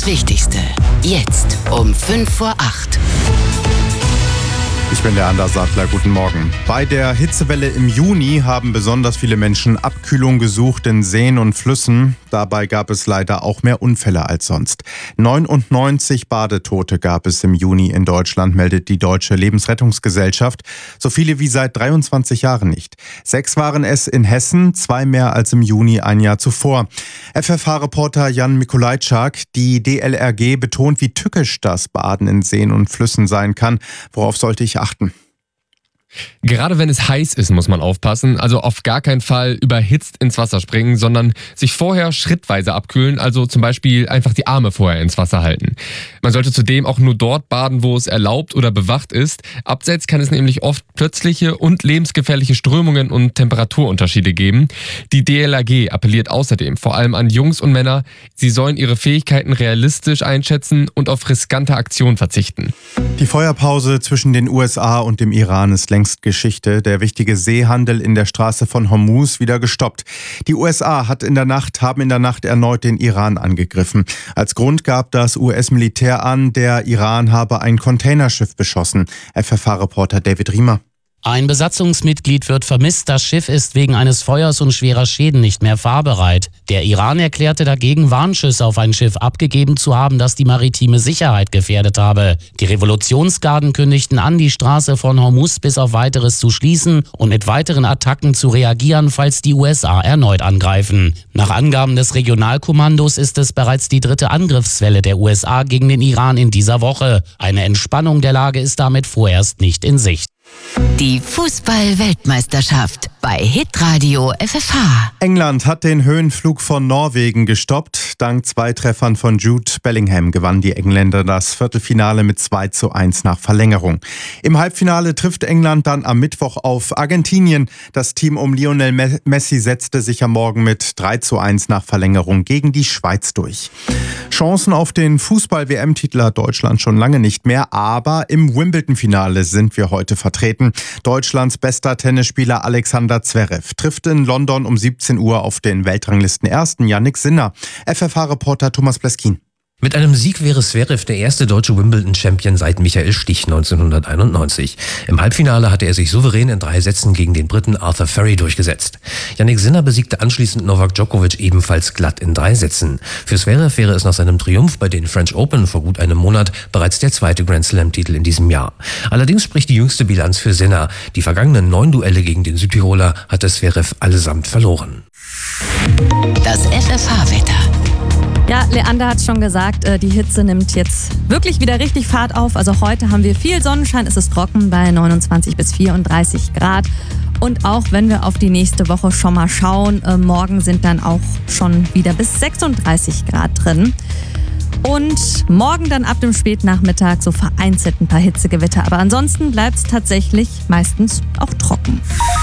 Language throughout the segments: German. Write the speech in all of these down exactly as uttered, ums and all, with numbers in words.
Das Wichtigste. Jetzt um fünf vor acht. Ich bin der Anders Sattler, guten Morgen. Bei der Hitzewelle im Juni haben besonders viele Menschen Abkühlung gesucht in Seen und Flüssen. Dabei gab es leider auch mehr Unfälle als sonst. neunundneunzig Badetote gab es im Juni in Deutschland, meldet die Deutsche Lebensrettungsgesellschaft. So viele wie seit dreiundzwanzig Jahren nicht. Sechs waren es in Hessen, zwei mehr als im Juni ein Jahr zuvor. F F H-Reporter Jan Mikolajczak, die D L R G betont, wie tückisch das Baden in Seen und Flüssen sein kann. Worauf sollte ich achten? Gerade wenn es heiß ist, muss man aufpassen. Also auf gar keinen Fall überhitzt ins Wasser springen, sondern sich vorher schrittweise abkühlen. Also zum Beispiel einfach die Arme vorher ins Wasser halten. Man sollte zudem auch nur dort baden, wo es erlaubt oder bewacht ist. Abseits kann es nämlich oft plötzliche und lebensgefährliche Strömungen und Temperaturunterschiede geben. Die D L R G appelliert außerdem vor allem an Jungs und Männer, sie sollen ihre Fähigkeiten realistisch einschätzen und auf riskante Aktionen verzichten. Die Feuerpause zwischen den U S A und dem Iran ist längst Geschichte. Der wichtige Seehandel in der Straße von Hormuz wieder gestoppt. Die U S A hat in der Nacht, haben in der Nacht erneut den Iran angegriffen. Als Grund gab das U S-Militär an, der Iran habe ein Containerschiff beschossen. F F H-Reporter David Riemer. Ein Besatzungsmitglied wird vermisst, das Schiff ist wegen eines Feuers und schwerer Schäden nicht mehr fahrbereit. Der Iran erklärte dagegen, Warnschüsse auf ein Schiff abgegeben zu haben, das die maritime Sicherheit gefährdet habe. Die Revolutionsgarden kündigten an, die Straße von Hormuz bis auf Weiteres zu schließen und mit weiteren Attacken zu reagieren, falls die U S A erneut angreifen. Nach Angaben des Regionalkommandos ist es bereits die dritte Angriffswelle der U S A gegen den Iran in dieser Woche. Eine Entspannung der Lage ist damit vorerst nicht in Sicht. Die Fußball-Weltmeisterschaft bei Hitradio F F H. England hat den Höhenflug von Norwegen gestoppt. Dank zwei Treffern von Jude Bellingham gewannen die Engländer das Viertelfinale mit zwei zu eins nach Verlängerung. Im Halbfinale trifft England dann am Mittwoch auf Argentinien. Das Team um Lionel Messi setzte sich am Morgen mit drei zu eins nach Verlängerung gegen die Schweiz durch. Chancen auf den Fußball-W M-Titel hat Deutschland schon lange nicht mehr, aber im Wimbledon-Finale sind wir heute vertreten. Deutschlands bester Tennisspieler Alexander Zverev trifft in London um siebzehn Uhr auf den Weltranglisten-Ersten Jannik Sinner. F F H-Reporter Thomas Bleskin. Mit einem Sieg wäre Zverev der erste deutsche Wimbledon-Champion seit Michael Stich neunzehnhunderteinundneunzig. Im Halbfinale hatte er sich souverän in drei Sätzen gegen den Briten Arthur Ferry durchgesetzt. Jannik Sinner besiegte anschließend Novak Djokovic ebenfalls glatt in drei Sätzen. Für Zverev wäre es nach seinem Triumph bei den French Open vor gut einem Monat bereits der zweite Grand Slam-Titel in diesem Jahr. Allerdings spricht die jüngste Bilanz für Sinner. Die vergangenen neun Duelle gegen den Südtiroler hatte Zverev allesamt verloren. Das F F H-Wetter. Ja, Leander hat schon gesagt, die Hitze nimmt jetzt wirklich wieder richtig Fahrt auf. Also heute haben wir viel Sonnenschein, es ist trocken bei neunundzwanzig bis vierunddreißig Grad. Und auch wenn wir auf die nächste Woche schon mal schauen, äh, morgen sind dann auch schon wieder bis sechsunddreißig Grad drin. Und morgen dann ab dem Spätnachmittag so vereinzelt ein paar Hitzegewitter. Aber ansonsten bleibt es tatsächlich meistens auch trocken.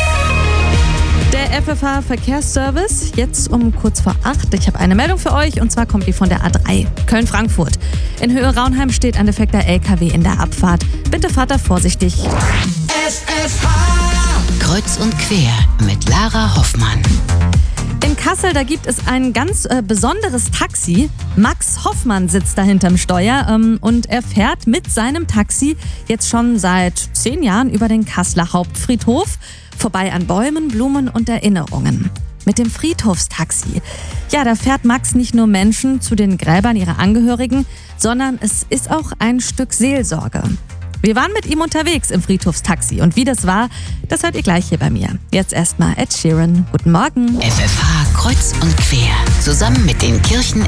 Der F F H-Verkehrsservice, jetzt um kurz vor acht. Ich habe eine Meldung für euch und zwar kommt die von der A drei, Köln-Frankfurt. In Höhe Raunheim steht ein defekter L K W in der Abfahrt. Bitte fahrt da vorsichtig. F F H Kreuz und quer mit Lara Hoffmann. In Kassel, da gibt es ein ganz äh, besonderes Taxi. Max Hoffmann sitzt da hinterm Steuer ähm, und er fährt mit seinem Taxi jetzt schon seit zehn Jahren über den Kasseler Hauptfriedhof, vorbei an Bäumen, Blumen und Erinnerungen. Mit dem Friedhofstaxi. Ja, da fährt Max nicht nur Menschen zu den Gräbern ihrer Angehörigen, sondern es ist auch ein Stück Seelsorge. Wir waren mit ihm unterwegs im Friedhofstaxi und wie das war, das hört ihr gleich hier bei mir. Jetzt erstmal Ed Sheeran. Guten Morgen. F F H Kreuz und quer. Zusammen mit den Kirchen